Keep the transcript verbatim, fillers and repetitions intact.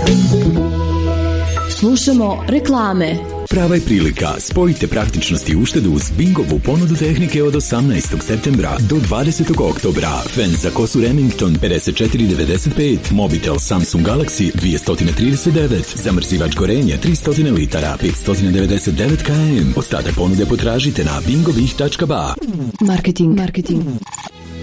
Slušamo reklame. Prava je prilika. Spojite praktičnost i uštedu uz Bingovu ponudu tehnike od osamnaestog septembra do dvadesetog oktobra. Fen za kosu Remington pedeset četiri devedeset pet, mobitel Samsung Galaxy dvjesto trideset devet, zamrzivač gorenja tristo litara petsto devedeset devet kilograma. Ostatak ponude potražite na bingovih tačka ba. Marketing, marketing.